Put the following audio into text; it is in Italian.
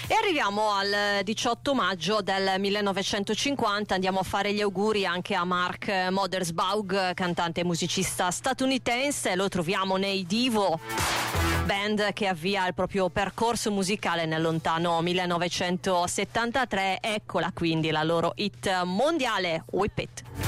E arriviamo al 18 maggio del 1950, andiamo a fare gli auguri anche a Mark Mothersbaugh, cantante e musicista statunitense. Lo troviamo nei Divo, band che avvia il proprio percorso musicale nel lontano 1973. Eccola quindi la loro hit mondiale, Whip It.